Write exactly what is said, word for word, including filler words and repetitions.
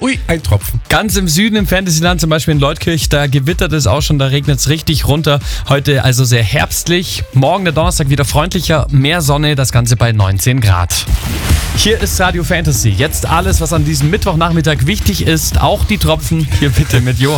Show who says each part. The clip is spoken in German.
Speaker 1: Ui, ein Tropfen.
Speaker 2: Ganz im Süden im Fantasyland, zum Beispiel in Leutkirch, da gewittert es auch schon, da regnet es richtig runter. Heute also sehr herbstlich. Morgen der Donnerstag wieder freundlicher, mehr Sonne, das Ganze bei neunzehn Grad. Hier ist Radio Fantasy. Jetzt alles, was an diesem Mittwochnachmittag wichtig ist, auch die Tropfen. Hier bitte mit Johann.